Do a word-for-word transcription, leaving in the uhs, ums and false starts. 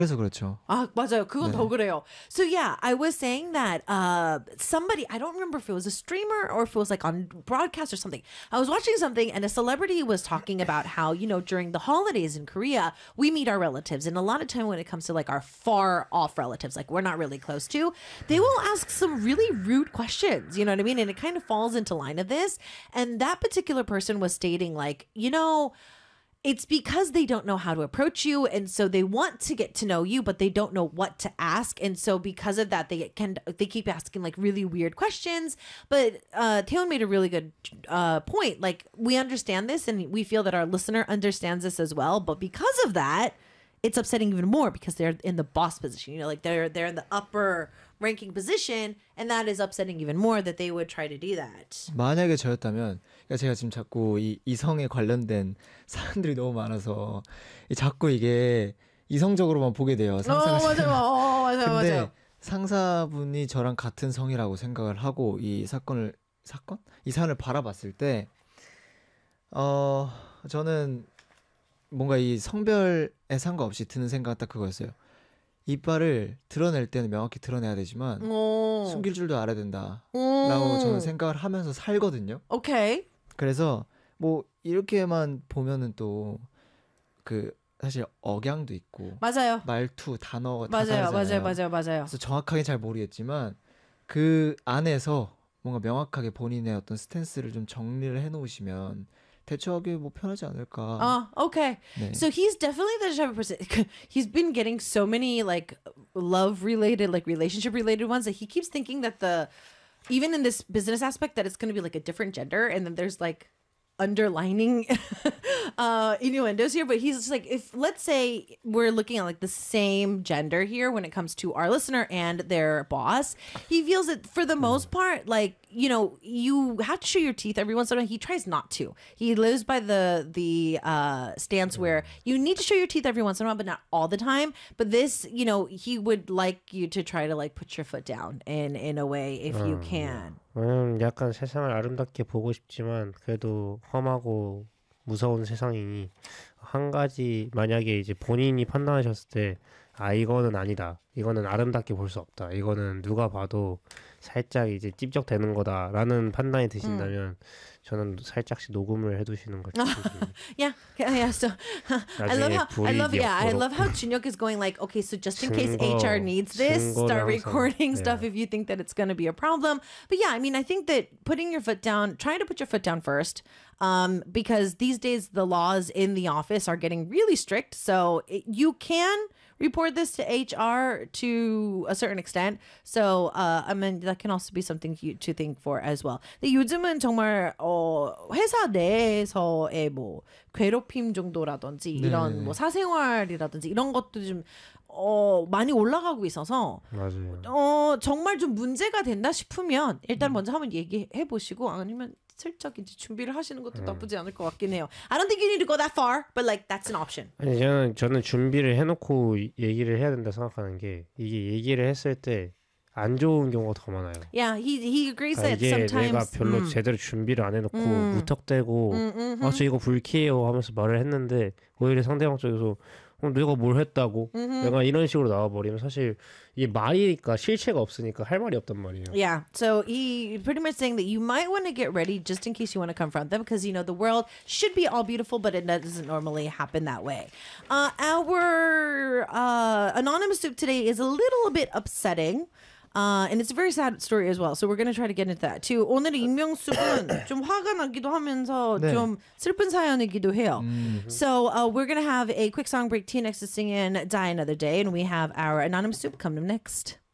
그래서 그렇죠. 아, 맞아요. 그건 네. 더 그래요. So yeah, I was saying that uh, somebody, I don't remember if it was a streamer or if it was like on broadcast or something. I was watching something and a celebrity was talking about how, you know, during the holidays in Korea, we meet our relatives. And a lot of time when it comes to like our far off relatives, like we're not really close to, they will ask some really rude questions. You know what I mean? And it kind of falls into line of this. And that particular person was stating like, you know, it's because they don't know how to approach you, and so they want to get to know you, but they don't know what to ask, and so because of that, they can they keep asking like really weird questions. But uh, Taeyeon made a really good uh, point. Like, we understand this, and we feel that our listener understands this as well. But because of that, it's upsetting even more because they're in the boss position. You know, like they're they're in the upper ranking position, and that is upsetting even more that they would try to do that. 만약에 저였다면, 그러니까 제가 지금 자꾸 이 이성에 관련된 사람들이 너무 많아서 이 자꾸 이게 이성적으로만 보게 돼요. 상사가. 어, 맞아요. 어, 맞아요. 근데 맞아요. 상사분이 저랑 같은 성이라고 생각을 하고 이 사건을 사건? 이 사안을 바라봤을 때, 어 저는 뭔가 이 성별에 상관없이 드는 생각은 딱 그거였어요. 이빨을 드러낼 때는 명확히 드러내야 되지만 오. 숨길 줄도 알아야 된다 오. 라고 저는 생각을 하면서 살거든요. Okay. 그래서 뭐 이렇게만 보면은 또 그 사실 억양도 있고 맞아요. 말투, 단어가 다 맞아요. 다르잖아요. 맞아요. 맞아요. 맞아요. 그래서 정확하게 잘 모르겠지만 그 안에서 뭔가 명확하게 본인의 어떤 스탠스를 좀 정리를 해놓으시면 대처하기 뭐 편하지 않을까. Oh, okay. 네. So he's definitely the type of person. He's been getting so many like love related, like relationship related ones that he keeps thinking that the, even in this business aspect, that it's going to be like a different gender, and then there's like underlining uh innuendos here. But he's just like, if let's say we're looking at like the same gender here when it comes to our listener and their boss, he feels that for the most part, like, you know, you have to show your teeth every once in a while. He tries not to. He lives by the the uh stance where you need to show your teeth every once in a while, but not all the time. But this, you know, he would like you to try to like put your foot down in in a way if you can. 왜냐면 약간 세상을 아름답게 보고 싶지만 그래도 험하고 무서운 세상이니 한 가지, 만약에 이제 본인이 판단하셨을 때 아 이거는 아니다, 이거는 아름답게 볼 수 없다, 이거는 누가 봐도 살짝 이제 찝적대는 거다라는 판단이 드신다면 저는 살짝씩 녹음을 해두시는 걸 추천드립니다. Yeah, yeah. So I love how I love yeah I love how Junhyuk is going like, okay, so just in case 증거, H R needs this, 증거를 start 항상, recording stuff yeah. if you think that it's going to be a problem. But yeah, I mean, I think that putting your foot down, trying to put your foot down first, um, because these days the laws in the office are getting really strict. So it, you can report this to H R to a certain extent. So uh, I mean, that can also be something you, to think for as well. 근데 요즘은 정말 어, 회사 내에서의 뭐 괴롭힘 정도라든지 네. 이런 뭐 사생활이라든지 이런 것도 좀 어, 많이 올라가고 있어서 맞아요. 어, 정말 좀 문제가 된다 싶으면 일단 먼저 한번 얘기해 보시고, 아니면 슬쩍 이제 준비를 하시는 것도 나쁘지 않을 것 같긴 해요. I don't think you need to go that far, but like that's an option. 아니 저는 저는 준비를 해놓고 얘기를 해야 된다 생각하는 게, 이게 얘기를 했을 때 안 좋은 경우가 더 많아요. Yeah, he he agrees 아, that 이게 sometimes 내가 별로 음. 제대로 준비를 안 해놓고 음. 무턱대고 음, 음, 아 저 이거 불쾌해요 하면서 말을 했는데 오히려 상대방 쪽에서 어, 내가 뭘 했다고 내가 이런 식으로 나와버리면 사실 이게 말이니까 실체가 없으니까 할 말이 없단 말이에요. Yeah, so he pretty much saying that you might want to get ready just in case you want to confront them, because you know the world should be all beautiful, but it doesn't normally happen that way. Uh, our uh, anonymous soup today is a little bit upsetting. Uh, and it's a very sad story as well. So we're going to try to get into that too. 오늘의 익명숲은 좀 화가 나기도 하면서 네. 좀 슬픈 사연이기도 해요. 음. So uh, we're going to have a quick song break. T N X to sing in Die Another Day. And we have our anonymous soup coming up next.